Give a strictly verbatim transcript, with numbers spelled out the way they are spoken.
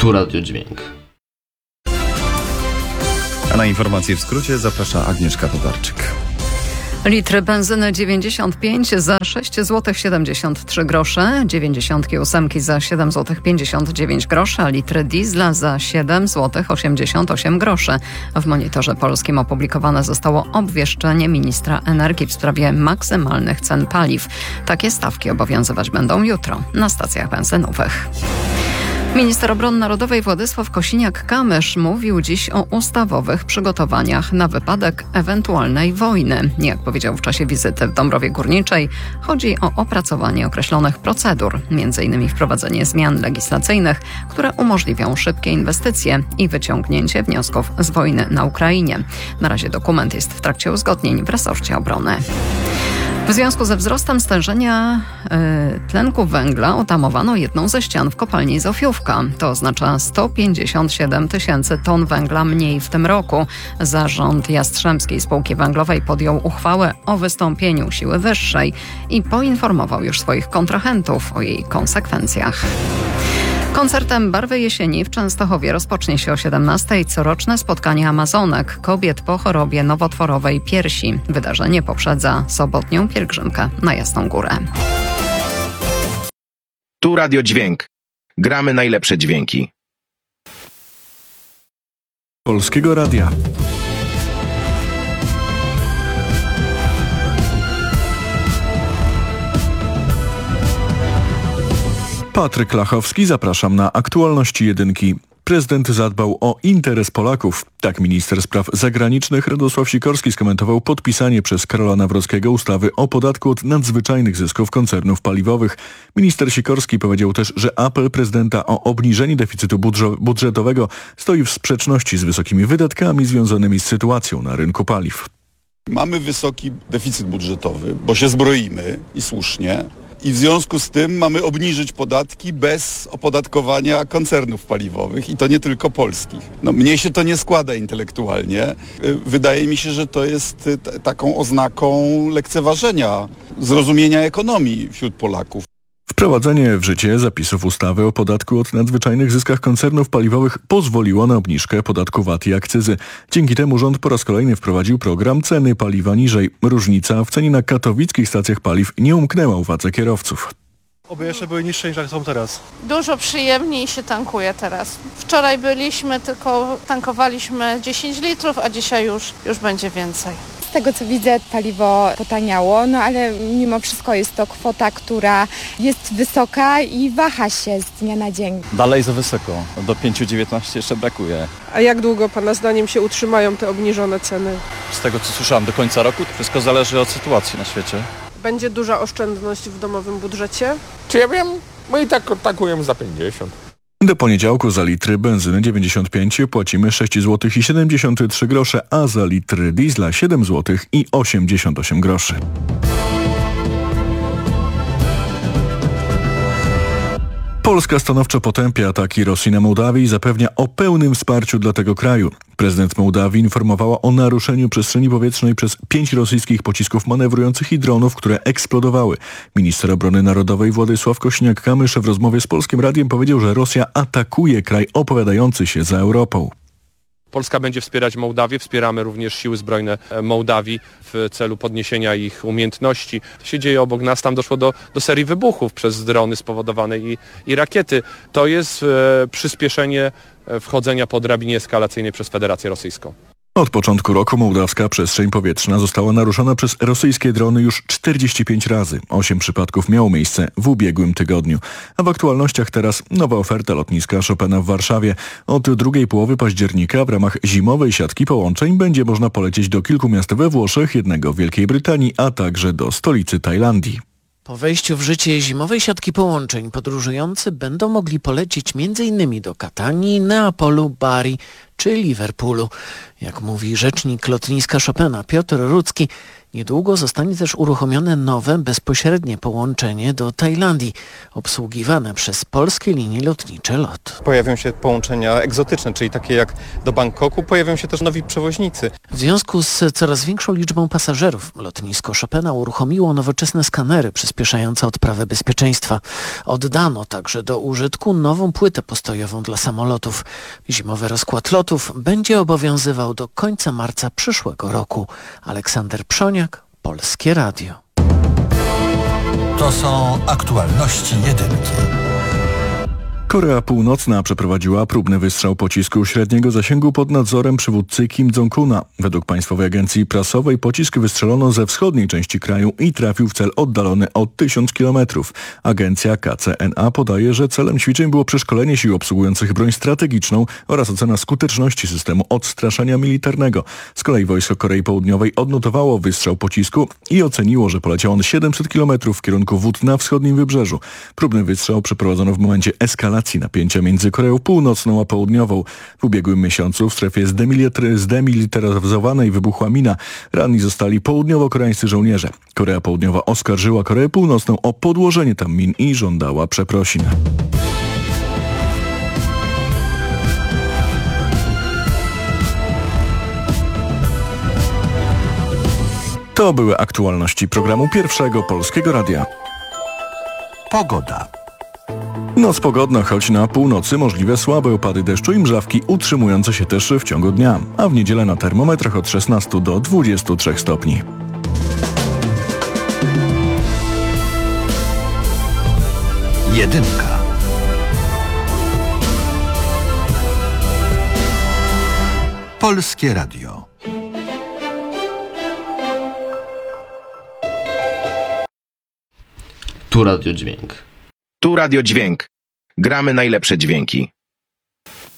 Tu Radio Dźwięk. A na informacje w skrócie zaprasza Agnieszka Todarczyk. Litr benzyny dziewięćdziesiąt pięć za sześć złotych siedemdziesiąt trzy grosze, dziewięćdziesiąt osiem za siedem złotych pięćdziesiąt dziewięć groszy, a litr diesla za siedem złotych osiemdziesiąt osiem groszy. W Monitorze Polskim opublikowane zostało obwieszczenie ministra energii w sprawie maksymalnych cen paliw. Takie stawki obowiązywać będą jutro na stacjach benzynowych. Minister Obrony Narodowej Władysław Kosiniak-Kamysz mówił dziś o ustawowych przygotowaniach na wypadek ewentualnej wojny. Jak powiedział w czasie wizyty w Dąbrowie Górniczej, chodzi o opracowanie określonych procedur, między innymi wprowadzenie zmian legislacyjnych, które umożliwią szybkie inwestycje i wyciągnięcie wniosków z wojny na Ukrainie. Na razie dokument jest w trakcie uzgodnień w resorcie obrony. W związku ze wzrostem stężenia y, tlenku węgla otamowano jedną ze ścian w kopalni Zofiówka. To oznacza sto pięćdziesiąt siedem tysięcy ton węgla mniej w tym roku. Zarząd Jastrzębskiej Spółki Węglowej podjął uchwałę o wystąpieniu siły wyższej i poinformował już swoich kontrahentów o jej konsekwencjach. Koncertem Barwy Jesieni w Częstochowie rozpocznie się o siedemnastej coroczne spotkanie Amazonek, kobiet po chorobie nowotworowej piersi. Wydarzenie poprzedza sobotnią pielgrzymkę na Jasną Górę. Tu Radio Dźwięk. Gramy najlepsze dźwięki. Polskiego Radia. Patryk Lachowski, zapraszam na aktualności jedynki. Prezydent zadbał o interes Polaków. Tak minister spraw zagranicznych Radosław Sikorski skomentował podpisanie przez Karola Nawrockiego ustawy o podatku od nadzwyczajnych zysków koncernów paliwowych. Minister Sikorski powiedział też, że apel prezydenta o obniżenie deficytu budżetowego stoi w sprzeczności z wysokimi wydatkami związanymi z sytuacją na rynku paliw. Mamy wysoki deficyt budżetowy, bo się zbroimy i słusznie. I w związku z tym mamy obniżyć podatki bez opodatkowania koncernów paliwowych i to nie tylko polskich. No, mnie się to nie składa intelektualnie. Wydaje mi się, że to jest t- taką oznaką lekceważenia, zrozumienia ekonomii wśród Polaków. Wprowadzenie w życie zapisów ustawy o podatku od nadzwyczajnych zyskach koncernów paliwowych pozwoliło na obniżkę podatku V A T i akcyzy. Dzięki temu rząd po raz kolejny wprowadził program Ceny paliwa niżej. Różnica w cenie na katowickich stacjach paliw nie umknęła uwadze kierowców. Oby jeszcze były niższe niż jak są teraz. Dużo przyjemniej się tankuje teraz. Wczoraj byliśmy, tylko tankowaliśmy dziesięć litrów, a dzisiaj już, już będzie więcej. Z tego co widzę, paliwo potaniało, no ale mimo wszystko jest to kwota, która jest wysoka i waha się z dnia na dzień. Dalej za wysoko, do pięć dziewiętnaście jeszcze brakuje. A jak długo Pana zdaniem się utrzymają te obniżone ceny? Z tego co słyszałem, do końca roku wszystko zależy od sytuacji na świecie. Będzie duża oszczędność w domowym budżecie? Czy ja wiem, my i tak tankujemy za pięćdziesiąt. Do poniedziałku za litry benzyny dziewięćdziesiąt pięć płacimy sześć złotych siedemdziesiąt trzy grosze, a za litr diesla siedem złotych osiemdziesiąt osiem groszy. Polska stanowczo potępia ataki Rosji na Mołdawię i zapewnia o pełnym wsparciu dla tego kraju. Prezydent Mołdawii informowała o naruszeniu przestrzeni powietrznej przez pięć rosyjskich pocisków manewrujących i dronów, które eksplodowały. Minister Obrony Narodowej Władysław Kosiniak-Kamysz w rozmowie z Polskim Radiem powiedział, że Rosja atakuje kraj opowiadający się za Europą. Polska będzie wspierać Mołdawię, wspieramy również siły zbrojne Mołdawii w celu podniesienia ich umiejętności. To się dzieje obok nas, tam doszło do, do serii wybuchów przez drony spowodowane i, i rakiety. To jest e, przyspieszenie wchodzenia po drabinie eskalacyjnej przez Federację Rosyjską. Od początku roku mołdawska przestrzeń powietrzna została naruszona przez rosyjskie drony już czterdzieści pięć razy. Osiem przypadków miało miejsce w ubiegłym tygodniu. A w aktualnościach teraz nowa oferta lotniska Chopina w Warszawie. Od drugiej połowy października w ramach zimowej siatki połączeń będzie można polecieć do kilku miast we Włoszech, jednego w Wielkiej Brytanii, a także do stolicy Tajlandii. Po wejściu w życie zimowej siatki połączeń podróżujący będą mogli polecieć m.in. do Katanii, Neapolu, Bari czy Liverpoolu. Jak mówi rzecznik lotniska Chopina Piotr Rudzki, Niedługo zostanie też uruchomione nowe, bezpośrednie połączenie do Tajlandii, obsługiwane przez polskie linie lotnicze LOT. Pojawią się połączenia egzotyczne, czyli takie jak do Bangkoku. Pojawią się też nowi przewoźnicy. W związku z coraz większą liczbą pasażerów lotnisko Chopina uruchomiło nowoczesne skanery przyspieszające odprawę bezpieczeństwa. Oddano także do użytku nową płytę postojową dla samolotów. Zimowy rozkład lotów będzie obowiązywał do końca marca przyszłego roku. Aleksander Przoniak, Polskie Radio. To są aktualności jedynki. Korea Północna przeprowadziła próbny wystrzał pocisku średniego zasięgu pod nadzorem przywódcy Kim Jong-una. Według państwowej agencji prasowej pocisk wystrzelono ze wschodniej części kraju i trafił w cel oddalony o tysiąc kilometrów. Agencja K C N A podaje, że celem ćwiczeń było przeszkolenie sił obsługujących broń strategiczną oraz ocena skuteczności systemu odstraszania militarnego. Z kolei wojsko Korei Południowej odnotowało wystrzał pocisku i oceniło, że poleciał on siedemset kilometrów w kierunku wód na wschodnim wybrzeżu. Próbny wystrzał przeprowadzono w momencie eskalacji napięcia między Koreą Północną a Południową. W ubiegłym miesiącu w strefie zdemilitary- zdemilitaryzowanej wybuchła mina. Ranni zostali południowo-koreańscy żołnierze. Korea Południowa oskarżyła Koreę Północną o podłożenie tam min i żądała przeprosin. To były aktualności programu Pierwszego Polskiego Radia. Pogoda. Noc pogodna, choć na północy możliwe słabe opady deszczu i mrzawki utrzymujące się też w ciągu dnia, a w niedzielę na termometrach od szesnastu do dwudziestu trzech stopni. Jedynka. Polskie Radio. Tu Radio Dźwięk. Tu Radio Dźwięk. Gramy najlepsze dźwięki.